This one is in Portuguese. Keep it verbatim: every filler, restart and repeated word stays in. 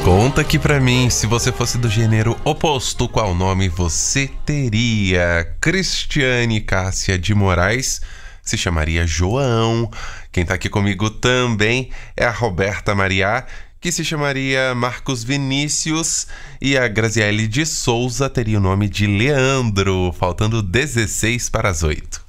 Conta aqui pra mim, se você fosse do gênero oposto, qual nome você teria? Cristiane Cássia de Moraes se chamaria João. Quem tá aqui comigo também é a Roberta Maria, que se chamaria Marcos Vinícius, e a Graziele de Souza teria o nome de Leandro, faltando dezesseis para as oito.